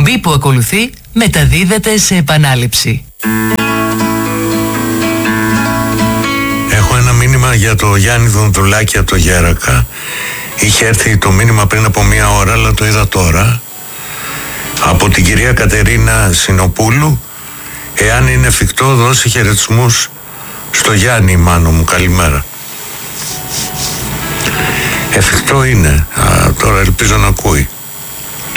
εκπομπή που ακολουθεί μεταδίδεται σε επανάληψη. Έχω ένα μήνυμα για το Γιάννη Δονδουλάκη από το Γέρακα. Είχε έρθει το μήνυμα πριν από 1 ώρα, αλλά το είδα τώρα. Από την κυρία Κατερίνα Συνοπούλου. Εάν είναι εφικτό, δώσει χαιρετισμούς στο Γιάννη, μάνο μου. Καλημέρα. Εφικτό είναι. Τώρα ελπίζω να ακούει.